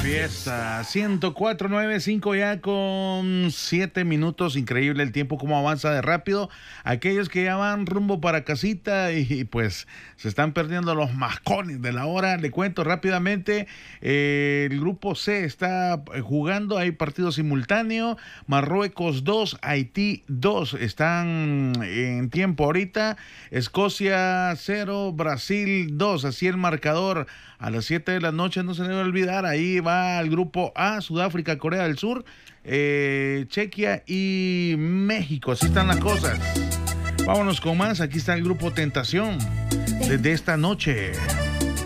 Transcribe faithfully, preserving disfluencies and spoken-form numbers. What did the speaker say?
Fiesta ciento cuatro punto noventa y cinco ya con siete minutos. Increíble el tiempo, cómo avanza de rápido. Aquellos que ya van rumbo para casita y, y pues se están perdiendo los mascones de la hora. Le cuento rápidamente, eh, el grupo C está jugando, hay partido simultáneo. Marruecos dos, Haití dos están en tiempo ahorita. Escocia cero, Brasil dos, así el marcador. A las siete de la noche, no se debe olvidar, ahí va el grupo A, Sudáfrica, Corea del Sur, eh, Chequia y México. Así están las cosas. Vámonos con más, aquí está el grupo Tentación desde esta noche.